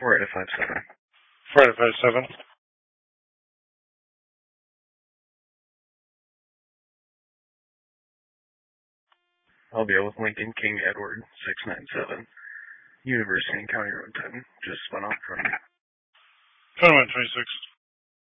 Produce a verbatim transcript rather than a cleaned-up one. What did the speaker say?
four eight five seven. four eight five seven. I'll be with Lincoln King Edward six nine seven. University and County Road ten. Just spun off from twenty-one twenty-six.